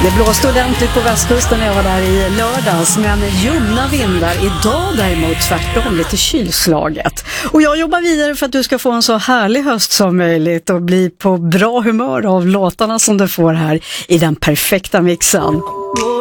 Det blåste ordentligt på västkusten när jag var där i lördags, men ljumna vindar. Idag däremot tvärtom lite kylslaget. Och jag jobbar vidare för att du ska få en så härlig höst som möjligt och bli på bra humör av låtarna som du får här i den perfekta mixen.